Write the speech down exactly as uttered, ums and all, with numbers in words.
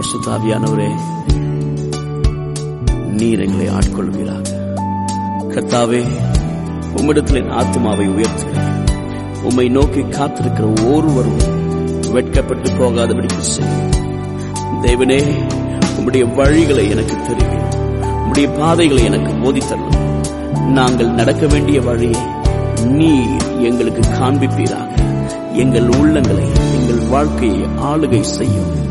பரிசுத்த ஆவியானவரே, நீர் எங்களை ஆட்கொள்வீராக. கர்த்தாவே, உம்மிடத்தில் என் ஆத்துமாவை உயர்த்துகிறேன். உம்மை நோக்கி காத்திருக்கிற ஒருவரும் வெட்கப்பட்டு போகாதபடிக்கு செய்யும். தேவனே, உம்முடைய வழிகளை எனக்கு தெரியும். உம்முடைய பாதைகளை எனக்கு போதித்தரணும். நாங்கள் நடக்க வேண்டிய வழியை நீர் எங்களுக்கு காண்பிப்பீராக. எங்கள் உள்ளங்களை, எங்கள் வாழ்க்கையை ஆளுகை செய்யும்.